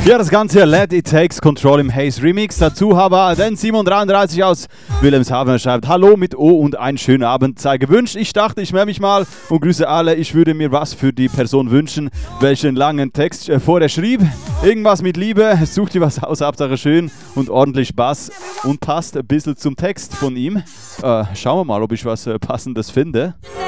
Ja, das Ganze hier, Let It Takes Control im Haze Remix. Dazu habe den Simon33 aus Wilhelmshaven schreibt: Hallo mit O und einen schönen Abend sei gewünscht. Ich dachte, ich melde mich mal und grüße alle. Ich würde mir was für die Person wünschen, welche einen langen Text vorher schrieb. Irgendwas mit Liebe, such dir was aus, Hauptsache schön und ordentlich Bass und passt ein bisschen zum Text von ihm. Schauen wir mal, ob ich was Passendes finde.